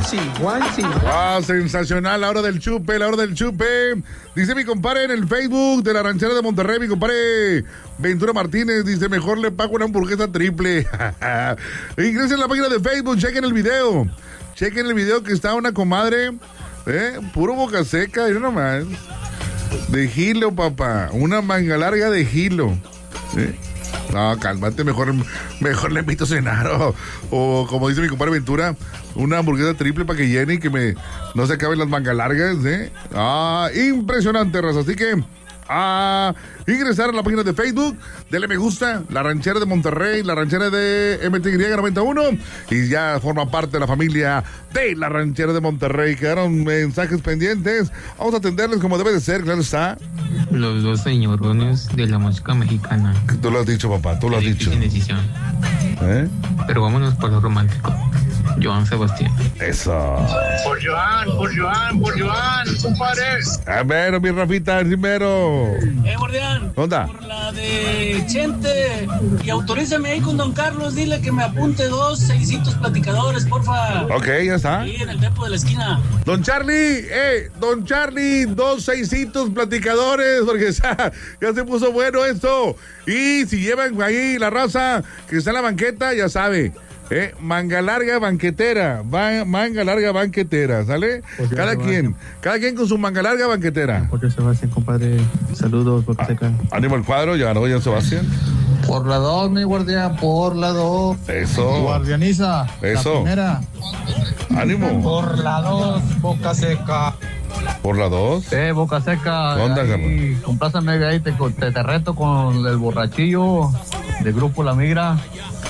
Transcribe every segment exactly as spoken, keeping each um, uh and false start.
Juanchi, Juanchi. Ah, sensacional, la hora del chupe, la hora del chupe. Dice mi compadre en el Facebook de la ranchera de Monterrey, mi compadre Ventura Martínez, dice, mejor le pago una hamburguesa triple. Ingresen a la página de Facebook, chequen el video. Chequen el video que está una comadre, eh, puro boca seca, y no más. De gilo, papá. Una manga larga de gilo. ¿Eh? No, cálmate, mejor, mejor le invito a cenar. O, o como dice mi compadre Ventura, una hamburguesa triple para que llene y que me no se acaben las mangas largas, ¿eh? Ah, impresionante, raza. Así que a ingresar a la página de Facebook, dele me gusta, La Ranchera de Monterrey, La Ranchera de M T Y noventa y uno, y ya forma parte de la familia de La Ranchera de Monterrey. Quedaron mensajes pendientes, vamos a atenderles como debe de ser, claro está. Los dos señorones de la música mexicana. Tú lo has dicho, papá, tú lo has dicho. Decisión. ¿Eh? Pero vámonos por lo romántico. Joan Sebastián. Eso. Por Joan, por Joan, por Joan, compadre. A ver, mi Rafita, primero. Eh, Guardián. ¿Onda? Por la de Chente. Y autorízame ahí con don Carlos, dile que me apunte dos seisitos platicadores, porfa. Ok, ya está. Ahí en el depo de la esquina. Don Charlie, eh, don Charlie, dos seisitos platicadores, porque ya, ya se puso bueno esto. Y si llevan ahí la raza que está en la banqueta, ya sabe. Eh, manga larga banquetera, va, manga larga banquetera, ¿sale? Porque cada quien, cada quien con su manga larga banquetera. Porque Sebastián, compadre, saludos, Boca Seca. Ah, ánimo el cuadro, ya ganó ya Sebastián. Por la dos, mi guardián, por la dos. Eso. Guardianiza. Eso. La primera. Ánimo. Por la dos, Boca Seca. Por la dos. Eh, Boca Seca. ¿Dónde, ahí, complázame ahí, te, te, te reto con el borrachillo del grupo La Migra.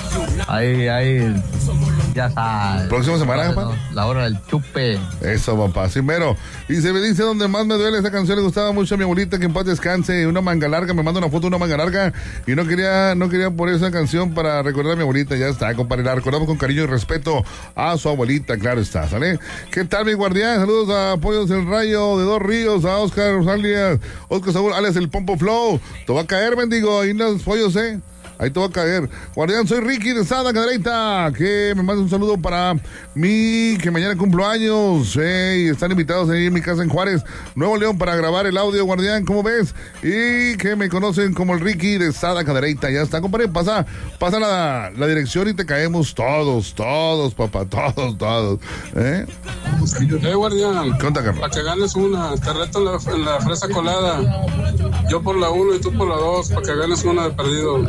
Ahí, ahí, ya sabes. ¿Próxima semana, papá? La hora del chupe. Eso, papá, sí, mero. Y se me dice donde más me duele, esa canción le gustaba mucho a mi abuelita, que en paz descanse, una manga larga, me manda una foto de una manga larga, y no quería, no quería poner esa canción para recordar a mi abuelita, ya está, compadre, la recordamos con cariño y respeto a su abuelita, claro está, ¿sale? ¿Qué tal, mi guardián? Saludos a Pollos del Rayo de Dos Ríos, a Oscar alias, Oscar Saúl, alias el Pompo Flow, te va a caer, bendigo, ahí los pollos, ¿eh? Ahí te va a caer. Guardián, soy Ricky de Sada Cadereyta, que me manda un saludo para mí, que mañana cumplo años, eh, y están invitados ahí en mi casa en Juárez, Nuevo León, para grabar el audio, Guardián, ¿cómo ves? Y que me conocen como el Ricky de Sada Cadereyta. Ya está, compadre, pasa, pasa la, la dirección y te caemos todos, todos, papá, todos, todos. ¿Eh? Eh, Guardián. Conta, Carlos. Para que ganes una, te reto en la, en la fresa colada. Yo por la uno y tú por la dos, para que ganes una de perdido.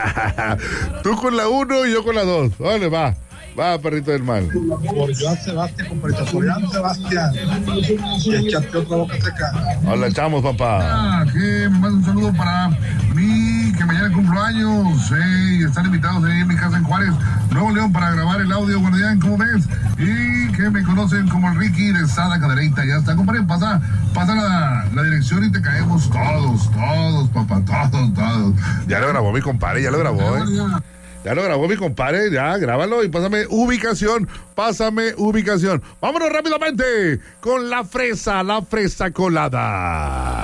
Tú con la uno y yo con la dos. Vale, va. Va, perrito del mal. Por Joan Sebastián, compadrito. Por Joan Sebastián. Y echate otra Boca Seca. Hola, echamos, papá. Ah, que me manda un saludo para mí, que mañana cumplo años, eh, y están invitados ahí en mi casa en Juárez, Nuevo León, para grabar el audio, Guardián, ¿cómo ves? Y que me conocen como el Ricky de Sada Cadereyta. Ya está, compadre, pasa, pasa la, la dirección y te caemos todos, todos, papá, todos, todos. Ya lo grabó mi compadre, ya lo grabó, eh. Ya lo grabó mi compadre, ya, grábalo y pásame ubicación, pásame ubicación. Vámonos rápidamente con la fresa, la fresa colada.